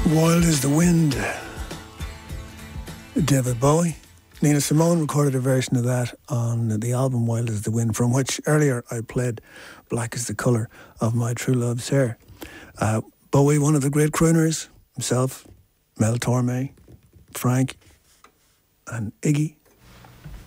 Wild as the Wind, David Bowie. Nina Simone recorded a version of that on the album Wild as the Wind, from which earlier I played Black is the Colour of My True Love's Hair. Bowie, one of the great crooners, himself, Mel Torme, Frank and Iggy,